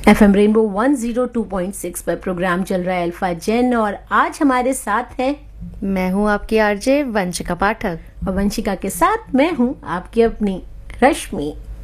FM rainbow 102.6 पर programme चल रहा है अल्फा जेन, और आज हमारे साथ है मैं हूँ आपकी आरजे वंशिका पाठक। और वंशिका के साथ मैं हूँ आपकी अपनी रश्मि।